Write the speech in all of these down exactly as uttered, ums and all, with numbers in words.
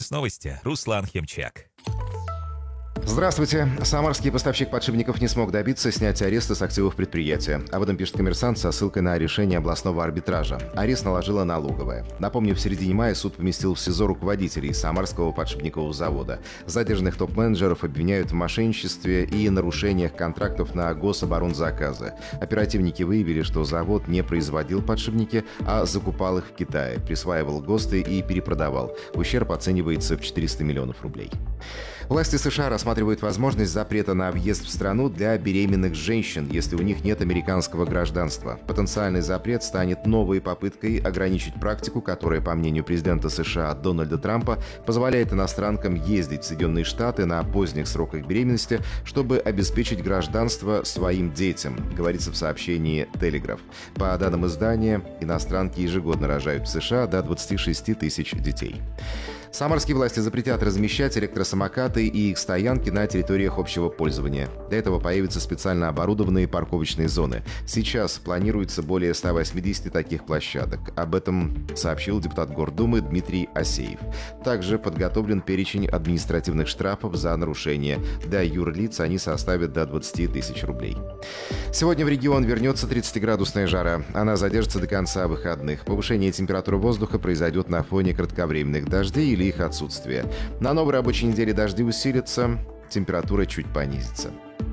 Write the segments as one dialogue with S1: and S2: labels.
S1: Новости. Руслан Химчак.
S2: Здравствуйте. Самарский поставщик подшипников не смог добиться снятия ареста с активов предприятия. Об этом пишет «Коммерсант» со ссылкой на решение областного арбитража. Арест наложила налоговая. Напомню, в середине мая суд поместил в СИЗО руководителей Самарского подшипникового завода. Задержанных топ-менеджеров обвиняют в мошенничестве и нарушениях контрактов на гособоронзаказы. Оперативники выявили, что завод не производил подшипники, а закупал их в Китае, присваивал ГОСТы и перепродавал. Ущерб оценивается в четыреста миллионов рублей. Власти США рассматривают возможность запрета на въезд в страну для беременных женщин, если у них нет американского гражданства. Потенциальный запрет станет новой попыткой ограничить практику, которая, по мнению президента США Дональда Трампа, позволяет иностранкам ездить в Соединенные Штаты на поздних сроках беременности, чтобы обеспечить гражданство своим детям, говорится в сообщении «Телеграф». По данным издания, иностранки ежегодно рожают в США до двадцати шести тысяч детей. Самарские власти запретят размещать электросамокаты и их стоянки на территориях общего пользования. Для этого появятся специально оборудованные парковочные зоны. Сейчас планируется более ста восьмидесяти таких площадок. Об этом сообщил депутат Гордумы Дмитрий Асеев. Также подготовлен перечень административных штрафов за нарушение. Для юрлиц они составят до двадцати тысяч рублей. Сегодня в регион вернется тридцатиградусная жара. Она задержится до конца выходных. Повышение температуры воздуха произойдет на фоне кратковременных дождей или их отсутствия. На новой рабочей неделе дожди усилятся, температура чуть понизится.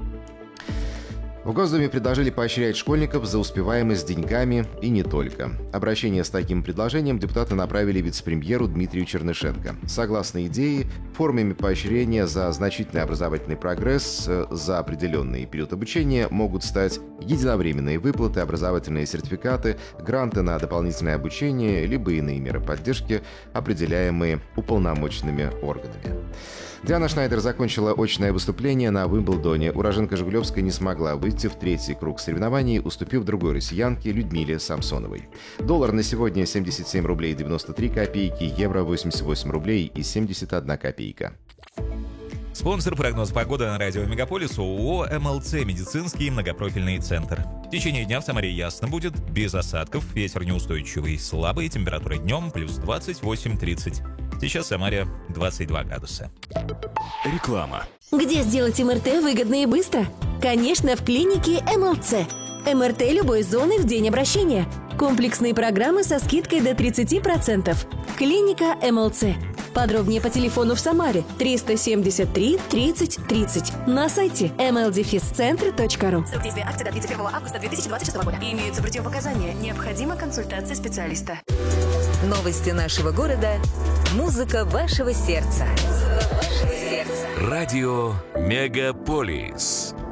S2: В Госдуме предложили поощрять школьников за успеваемость деньгами и не только. Обращение с таким предложением депутаты направили вице-премьеру Дмитрию Чернышенко. Согласно идее, формами поощрения за значительный образовательный прогресс за определенный период обучения могут стать единовременные выплаты, образовательные сертификаты, гранты на дополнительное обучение, либо иные меры поддержки, определяемые уполномоченными органами. Диана Шнайдер закончила очное выступление на Уимблдоне. Уроженка Жигулевской не смогла выйти в третий круг соревнований, уступив другой россиянке Людмиле Самсоновой. Доллар на сегодня семьдесят семь рублей девяносто три копейки, евро восемьдесят восемь рублей и семьдесят одна копейка.
S1: Спонсор прогноз погоды на радио Мегаполис ООО эм эл цэ «Медицинский многопрофильный центр». В течение дня в Самаре ясно будет, без осадков, ветер неустойчивый, слабый, температура днем плюс двадцать восемь - тридцать. Сейчас в Самаре двадцать два градуса.
S3: Реклама.
S4: Где сделать эм эр тэ выгодно и быстро? Конечно, в клинике эм эл цэ. эм эр тэ любой зоны в день обращения. Комплексные программы со скидкой до тридцати процентов. Клиника эм эл цэ. Подробнее по телефону в Самаре триста семьдесят три тридцать тридцать. На сайте эм эл дефис центр точка ру.
S5: Срок действия акции до тридцать первого августа две тысячи двадцать шестого года. Имеются противопоказания. Необходима консультация специалиста.
S6: Новости нашего города. Музыка вашего сердца.
S3: Радио Мегаполис.